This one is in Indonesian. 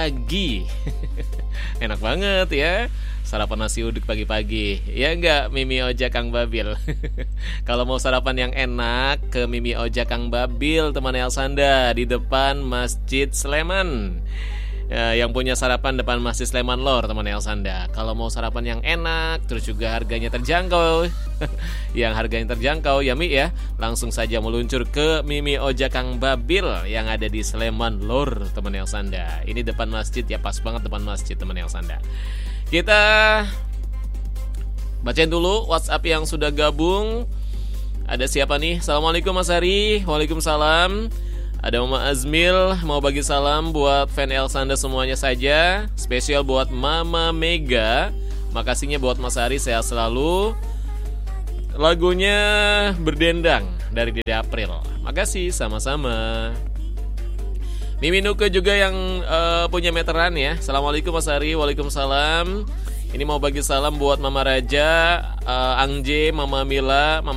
pagi. Enak banget ya, sarapan nasi uduk pagi-pagi. Ya enggak, Mimi Oja Kang Babil. Kalau mau sarapan yang enak, ke Mimi Oja Kang Babil, teman Elsanda, di depan Masjid Sleman. Yang punya sarapan depan Masjid Sleman Lor, teman Elsanda. Kalau mau sarapan yang enak, terus juga harganya terjangkau, yang harganya terjangkau ya Mi ya, langsung saja meluncur ke Mimi Oja Kang Babil yang ada di Sleman Lor, teman Elsanda. Ini depan masjid ya, pas banget depan masjid, teman Elsanda. Kita bacain dulu WhatsApp yang sudah gabung. Ada siapa nih? Assalamualaikum Mas Hari. Waalaikumsalam. Ada Mama Azmil mau bagi salam buat fan Elsanda semuanya saja. Spesial buat Mama Mega. Makasihnya buat Mas Hari, sehat selalu. Lagunya Berdendang dari Dede April. Makasih, sama-sama. Mimi Nuke juga yang punya meteran ya. Assalamualaikum Mas Hari. Waalaikumsalam. Ini mau bagi salam buat Mama Raja, Angje, Mama Mila, Mama